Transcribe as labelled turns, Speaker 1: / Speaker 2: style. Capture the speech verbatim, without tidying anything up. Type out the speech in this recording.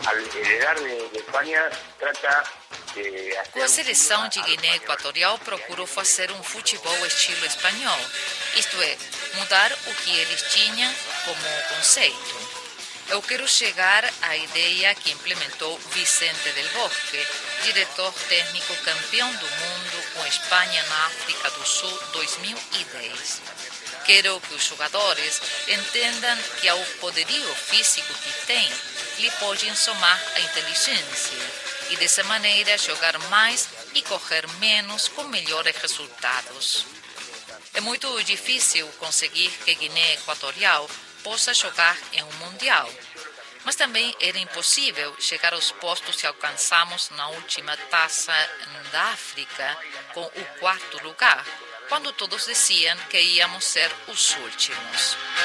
Speaker 1: al heredar de, de Espanha, trata de hacer...
Speaker 2: Com a seleção de Guiné Equatorial, procurou fazer um futebol estilo espanhol, isto é, mudar o que eles tinham como conceito. Eu quero chegar à ideia que implementou Vicente del Bosque, diretor técnico campeão do mundo com Espanha na África do Sul dois mil e dez. Quero que os jogadores entendam que ao poderio físico que têm, lhe podem somar a inteligência e dessa maneira jogar mais e correr menos com melhores resultados. É muito difícil conseguir que Guiné Equatorial possa jogar em um Mundial, mas também era impossível chegar aos postos que alcançamos na última taça da África com o quarto lugar, quando todos diziam que íamos ser os últimos.